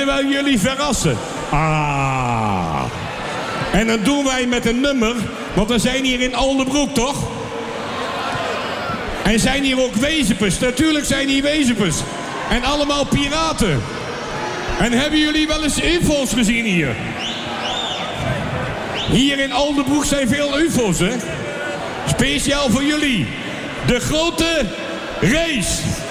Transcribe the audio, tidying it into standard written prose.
wij jullie verrassen. Ah. En dat doen wij met een nummer, want we zijn hier in Oldebroek, toch? En zijn hier ook wezepers. Natuurlijk zijn hier wezepers. En allemaal piraten. En hebben jullie wel eens ufo's gezien hier? Hier in Oldebroek zijn veel ufo's, hè? Speciaal voor jullie. De grote race.